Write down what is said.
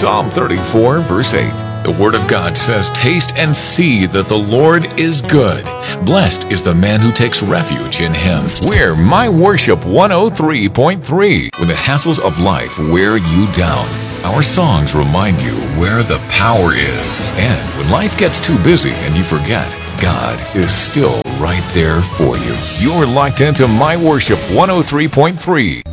Psalm 34, verse 8. The Word of God says, "Taste and see that the Lord is good. Blessed is the man who takes refuge in Him." We're My Worship 103.3. When the hassles of life wear you down, our songs remind you where the power is. And when life gets too busy and you forget, God is still right there for you. You're locked into My Worship 103.3.